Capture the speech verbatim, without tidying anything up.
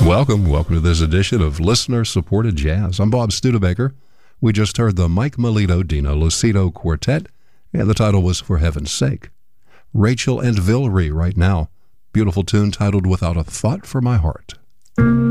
Welcome, welcome to this edition of Listener-Supported Jazz. I'm Bob Studebaker. We just heard the Mike Melito Dino Lucido Quartet, and the title was For Heaven's Sake. Rachel and Villery right now. Beautiful tune titled Without a Thought for My Heart.